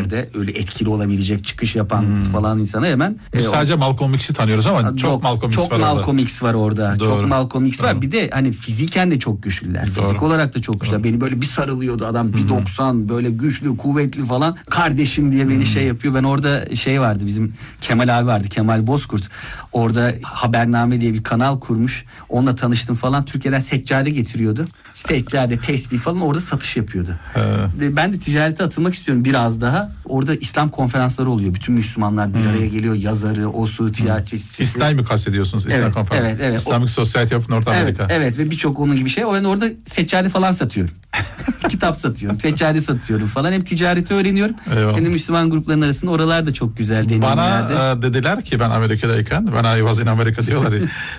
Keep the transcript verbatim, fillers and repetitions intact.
yerde öyle etkili olabilecek çıkış yapan hmm. falan insana hemen. Biz e, sadece o, Malcolm X'i tanıyoruz ama çok yok, Malcolm X çok var Malcolm X var orada. Doğru. Çok Malcolm X var. Doğru. Bir de hani fiziken de çok güçlüler. Doğru. Fizik olarak da çok güçlüler. Beni böyle bir sarılıyordu adam bir doksan böyle güçlü, kuvvetli falan. Kardeşim diye beni hmm. şey yapıyor. Ben orada şey vardı bizim Kemal abi vardı. Kemal Bozkurt. Orada Habername diye bir kanal kurmuş. Onunla tanıştım falan. Türkiye'den seccade getiriyordu. Seccade, tesbih falan orada satış yapıyordu. He. Ben de ticarete atılmak istiyorum biraz daha. Orada İslam konferansları oluyor. Bütün Müslümanlar bir hmm. araya geliyor. Yazarı, osu, tiyatrisi. İslam mı kastediyorsunuz? İslam evet, konferansı. Evet, evet. Islamic Society of North America. Evet, evet ve birçok onun gibi şey. O ben orada seccade falan satıyorum. Kitap satıyorum, seccade satıyorum falan. Hem ticareti öğreniyorum. Eyvallah. Hem de Müslüman grupların arasında oralar da çok güzel deneyimlerdi. Bana e, dediler ki ben Amerika'dayken, ben I was in America diyorlar ya.